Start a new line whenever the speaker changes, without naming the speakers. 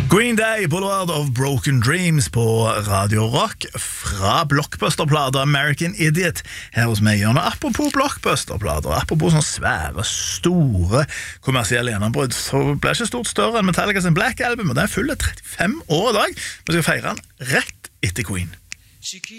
Green Day, Boulevard of Broken Dreams på Radio Rock fra Blockbuster-plater American Idiot her hos meg. Og apropos Blockbuster-plater, apropos sånne svære, store kommersielle gjennombrudd, så ble det ikke stort større enn Metallica sin Black Album, og den fyller 35 år i dag. Vi skal feire den rett etter Queen.